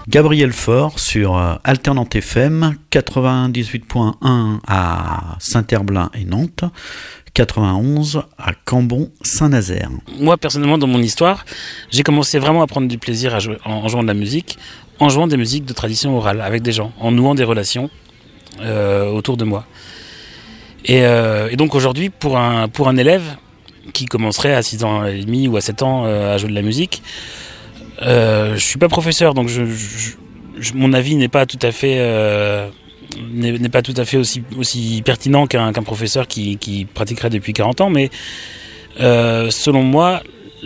Gabriel Faure sur Alternante FM, 98.1 à Saint-Herblain et Nantes, 91 à Cambon-Saint-Nazaire. Moi, personnellement, dans mon histoire, j'ai commencé vraiment à prendre du plaisir en jouant de la musique, en jouant des musiques de tradition orale avec des gens, en nouant des relations autour de moi. Et donc aujourd'hui, pour un élève qui commencerait à 6 ans et demi ou à 7 ans à jouer de la musique, je suis pas professeur, donc mon avis n'est pas tout à fait aussi pertinent qu'un professeur qui pratiquerait depuis 40 ans, mais selon moi,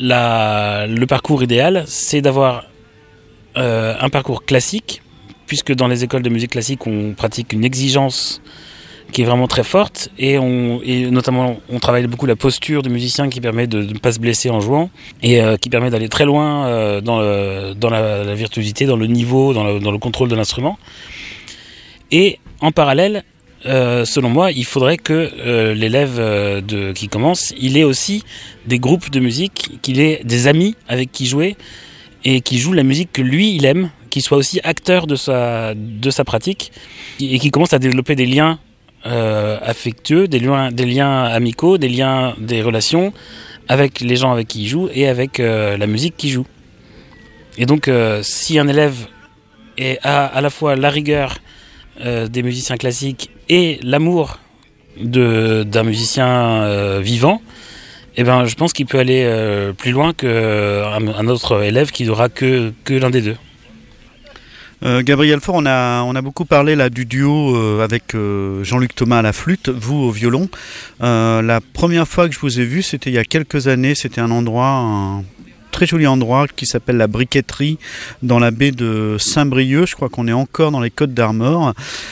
le parcours idéal, c'est d'avoir un parcours classique, puisque dans les écoles de musique classique, on pratique une exigence qui est vraiment très forte, et notamment on travaille beaucoup la posture du musicien qui permet de ne pas se blesser en jouant, et qui permet d'aller très loin dans la virtuosité, dans le niveau, dans le contrôle de l'instrument. Et en parallèle, selon moi, il faudrait que l'élève qui commence, il ait aussi des groupes de musique, qu'il ait des amis avec qui jouer, et qui joue la musique que lui, il aime, qu'il soit aussi acteur de sa pratique, et qui commence à développer des liens affectueux, des liens amicaux, des relations avec les gens avec qui il joue et avec la musique qu'il joue. Et donc, si un élève a à la fois la rigueur des musiciens classiques et l'amour d'un musicien vivant, eh ben, je pense qu'il peut aller plus loin qu'un autre élève qui n'aura que l'un des deux. Gabriel Faure, on a beaucoup parlé là du duo avec Jean-Luc Thomas à la flûte, vous au violon. La première fois que je vous ai vu, c'était il y a quelques années. C'était un très joli endroit qui s'appelle la Briqueterie dans la baie de Saint-Brieuc. Je crois qu'on est encore dans les Côtes d'Armor.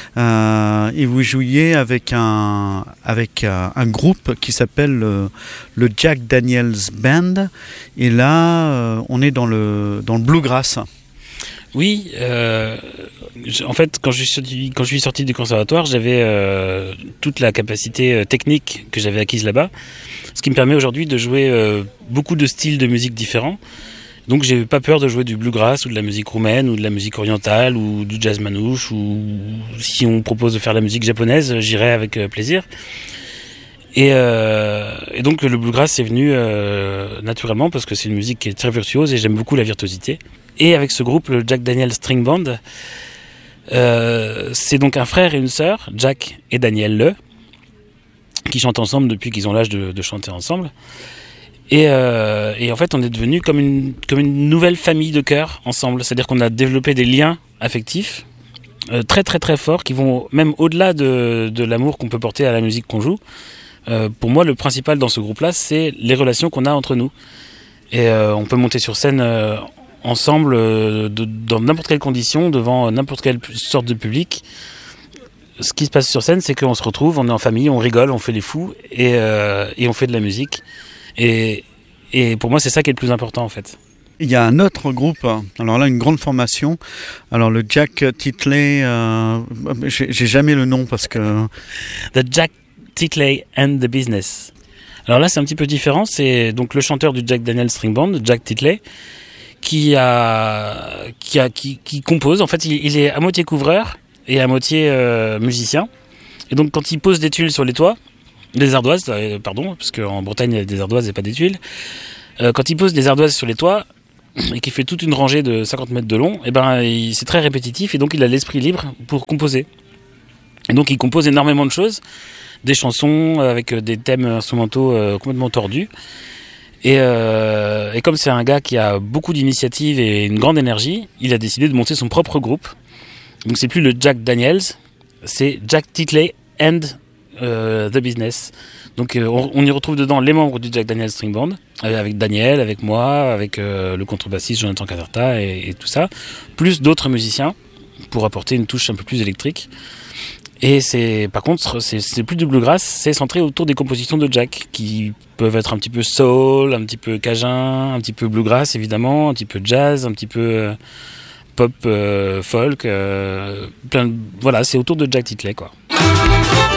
Et vous jouiez avec un groupe qui s'appelle le Jack Daniels Band. Et là, on est dans le bluegrass. Oui, en fait, quand je suis sorti du conservatoire, j'avais toute la capacité technique que j'avais acquise là-bas, ce qui me permet aujourd'hui de jouer beaucoup de styles de musique différents. Donc j'ai pas peur de jouer du bluegrass ou de la musique roumaine ou de la musique orientale ou du jazz manouche, ou si on propose de faire de la musique japonaise, j'irai avec plaisir. Et donc le bluegrass est venu naturellement parce que c'est une musique qui est très virtuose et j'aime beaucoup la virtuosité. Et avec ce groupe, le Jack Daniel String Band, c'est donc un frère et une sœur, Jack et Daniel Le, qui chantent ensemble depuis qu'ils ont l'âge de chanter ensemble. Et en fait, on est devenu comme une nouvelle famille de chœur ensemble. C'est-à-dire qu'on a développé des liens affectifs très très très forts qui vont même au-delà de l'amour qu'on peut porter à la musique qu'on joue. Pour moi, le principal dans ce groupe-là, c'est les relations qu'on a entre nous. Et on peut monter sur scène ensemble dans n'importe quelle condition, devant n'importe quelle sorte de public. Ce qui se passe sur scène, c'est qu'on se retrouve, on est en famille, on rigole, on fait les fous et on fait de la musique. Et pour moi, c'est ça qui est le plus important en fait. Il y a un autre groupe, alors là une grande formation, alors le Jack Titley, j'ai jamais le nom parce que... The Jack Titley and the Business. Alors là c'est un petit peu différent, c'est donc le chanteur du Jack Daniel String Band, Jack Titley, qui compose. En fait, il est à moitié couvreur et à moitié musicien. Et donc, quand il pose des tuiles sur les toits, des ardoises, parce qu'en Bretagne, il y a des ardoises et pas des tuiles. Quand il pose des ardoises sur les toits et qu'il fait toute une rangée de 50 mètres de long, c'est très répétitif et donc il a l'esprit libre pour composer. Et donc, il compose énormément de choses, des chansons avec des thèmes instrumentaux complètement tordus. Et comme c'est un gars qui a beaucoup d'initiatives et une grande énergie, il a décidé de monter son propre groupe. Donc c'est plus le Jack Daniels, c'est Jack Titley and the Business. Donc on y retrouve dedans les membres du Jack Daniel String Band, avec Daniel, avec moi, avec le contrebassiste Jonathan Caserta et tout ça, plus d'autres musiciens pour apporter une touche un peu plus électrique. Et par contre, c'est plus du bluegrass, c'est centré autour des compositions de Jack, qui peuvent être un petit peu soul, un petit peu cajun, un petit peu bluegrass évidemment, un petit peu jazz, un petit peu pop, folk, voilà, c'est autour de Jack Titley quoi.